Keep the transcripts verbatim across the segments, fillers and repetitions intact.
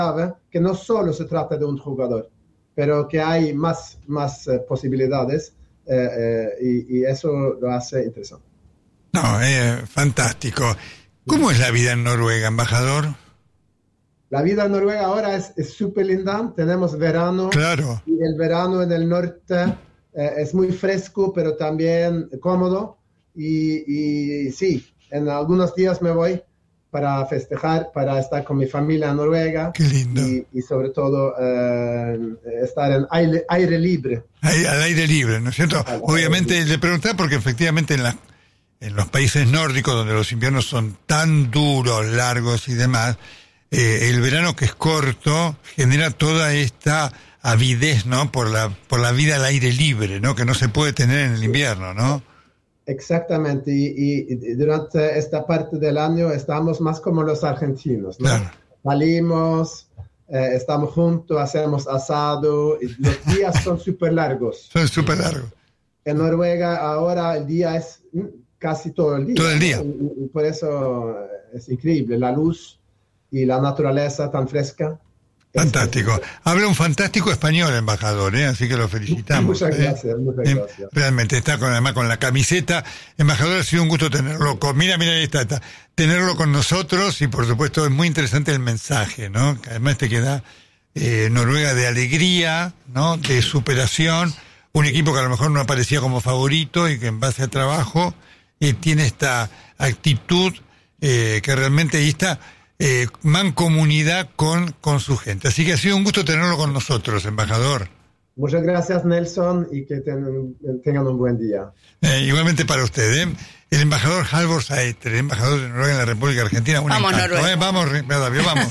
que no solo se trata de un jugador, pero que hay más, más eh, posibilidades eh, eh, y, y eso lo hace interesante. No, eh, fantástico. ¿Cómo es la vida en Noruega, embajador? La vida en Noruega ahora es súper linda. Tenemos verano. Claro. Y el verano en el norte eh, es muy fresco, pero también cómodo. Y, y sí, en algunos días me voy para festejar, para estar con mi familia en Noruega. Qué lindo. Y, y sobre todo eh, estar en aire, aire libre. Ahí, al aire libre, ¿no es cierto? Al Obviamente le preguntaba porque efectivamente en, la, en los países nórdicos donde los inviernos son tan duros, largos y demás, eh, el verano que es corto genera toda esta avidez, ¿no? Por la, por la vida al aire libre, ¿no? Que no se puede tener en el invierno, ¿no? Exactamente, y, y, y durante esta parte del año estamos más como los argentinos, ¿no? Claro. Salimos, eh, estamos juntos, hacemos asado, y los días son súper largos. Son súper largos. En Noruega ahora el día es casi todo el día. Todo el día. Y, y por eso es increíble, la luz y la naturaleza tan fresca. Fantástico. Habla un fantástico español, embajador, ¿eh? Así que lo felicitamos. Muchas ¿eh? gracias, muchas Eh, gracias. Realmente está con, además con la camiseta. Embajador, ha sido un gusto tenerlo con, mira, mira, ahí está, está, tenerlo con nosotros y por supuesto es muy interesante el mensaje, ¿no? Que además te queda eh, Noruega de alegría, ¿no? De superación, un equipo que a lo mejor no aparecía como favorito y que en base a trabajo eh, tiene esta actitud eh, que realmente ahí está. Eh, mancomunidad con, con su gente. Así que ha sido un gusto tenerlo con nosotros, embajador. Muchas gracias, Nelson, y que ten, tengan un buen día. Eh, igualmente para usted, ¿eh? El embajador Halvor Sætre, embajador de Noruega en la República Argentina. Un vamos, encanto, Noruega. ¿eh? Vamos, David, vamos.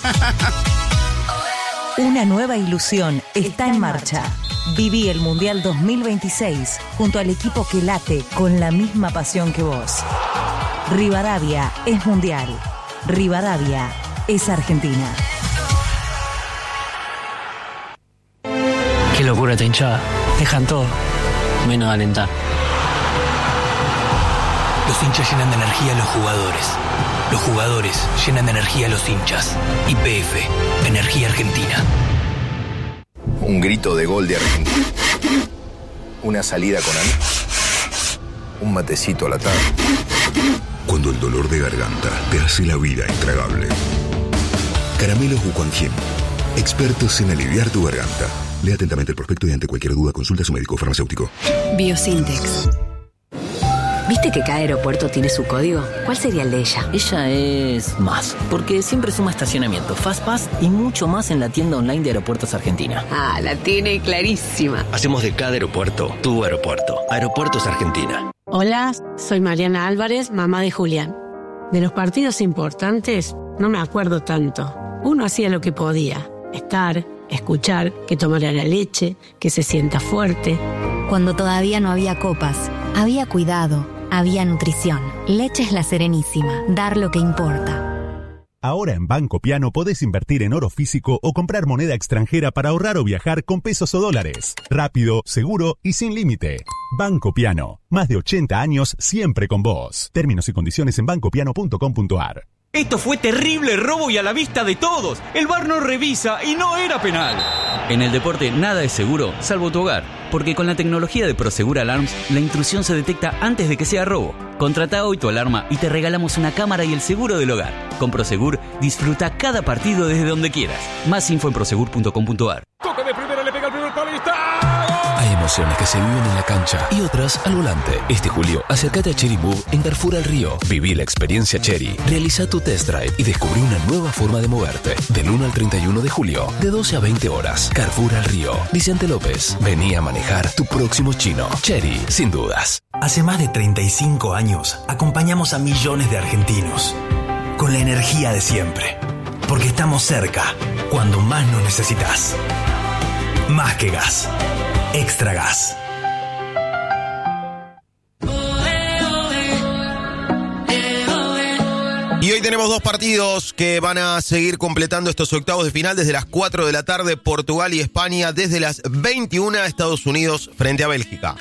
Una nueva ilusión está en marcha. Viví el Mundial dos mil veintiséis junto al equipo que late con la misma pasión que vos. Rivadavia es Mundial. Rivadavia es Argentina. Qué locura esta hinchada. Dejan todo, menos alentar. Los hinchas llenan de energía a los jugadores. Los jugadores llenan de energía a los hinchas. Y P F, Energía Argentina. Un grito de gol de Argentina. Una salida con amigos. Un matecito a la tarde. Cuando el dolor de garganta te hace la vida intragable. Caramelos Wuquanjin, expertos en aliviar tu garganta. Lea atentamente el prospecto y ante cualquier duda consulta a su médico o farmacéutico. Biosintex. ¿Viste que cada aeropuerto tiene su código? ¿Cuál sería el de ella? Ella es más, porque siempre suma estacionamiento, Fastpass y mucho más en la tienda online de Aeropuertos Argentina. Ah, la tiene clarísima. Hacemos de cada aeropuerto tu aeropuerto. Aeropuertos Argentina. Hola, soy Mariana Álvarez, mamá de Julián. De los partidos importantes no me acuerdo tanto. Uno hacía lo que podía, estar, escuchar, que tomara la leche, que se sienta fuerte. Cuando todavía no había copas, había cuidado, había nutrición. Leches La Serenísima, dar lo que importa. Ahora en Banco Piano podés invertir en oro físico o comprar moneda extranjera para ahorrar o viajar con pesos o dólares. Rápido, seguro y sin límite. Banco Piano, más de ochenta años siempre con vos. Términos y condiciones en banco piano punto com punto a r. Esto fue terrible robo y a la vista de todos. El V A R no revisa y no era penal. En el deporte nada es seguro, salvo tu hogar. Porque con la tecnología de Prosegur Alarms, la intrusión se detecta antes de que sea robo. Contrata hoy tu alarma y te regalamos una cámara y el seguro del hogar. Con Prosegur, disfruta cada partido desde donde quieras. Más info en prosegur punto com punto a r. Toca de primera, le pega el primer palo y está. Hay emociones que se viven en la cancha y otras al volante. Este julio, acércate a Chery Move en Carrefour al Río. Viví la experiencia Chery. Realiza tu test drive y descubrí una nueva forma de moverte. Del uno al treinta y uno de julio, de doce a veinte horas. Carrefour al Río. Vicente López. Vení a manejar tu próximo chino. Chery, sin dudas. Hace más de treinta y cinco años, acompañamos a millones de argentinos. Con la energía de siempre. Porque estamos cerca, cuando más nos necesitas. Más que gas. Extra Gas. Y hoy tenemos dos partidos que van a seguir completando estos octavos de final desde las cuatro de la tarde, Portugal y España, desde las veintiuna, Estados Unidos frente a Bélgica.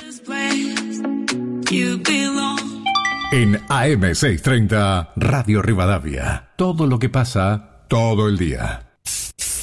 En A M seiscientos treinta, Radio Rivadavia. Todo lo que pasa, todo el día.